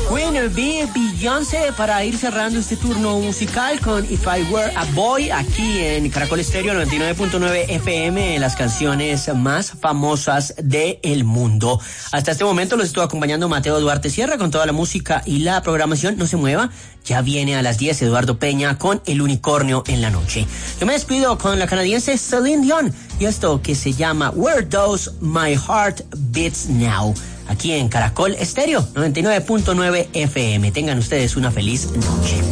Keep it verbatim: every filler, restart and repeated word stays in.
Queen Bee, Beyoncé, para ir cerrando este turno musical con If I Were a Boy, aquí en Caracol Estéreo noventa y nueve punto nueve F M, las canciones más famosas del mundo. Hasta este momento los estuvo acompañando Mateo Duarte Sierra con toda la música y la programación. No se mueva, ya viene a las diez Eduardo Peña con El Unicornio en la Noche. Yo me despido con la canadiense Celine Dion y esto que se llama Where Does My Heart Beats Now, aquí en Caracol Estéreo noventa y nueve punto nueve F M. Tengan ustedes una feliz noche.